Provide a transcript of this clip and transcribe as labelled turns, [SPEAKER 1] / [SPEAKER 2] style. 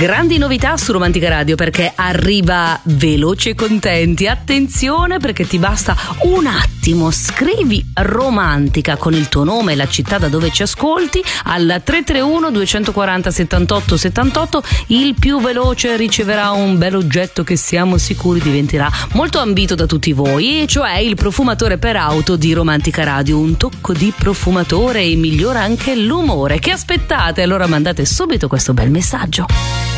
[SPEAKER 1] Grandi novità su Romantica Radio, perché arriva Veloci e Contenti. Attenzione, perché ti basta un attimo, scrivi Romantica con il tuo nome e la città da dove ci ascolti al 331 240 78 78. Il più veloce riceverà un bel oggetto che siamo sicuri diventerà molto ambito da tutti voi, e cioè il profumatore per auto di Romantica Radio. Un tocco di profumatore e migliora anche l'umore. Che aspettate? Allora mandate subito questo bel messaggio.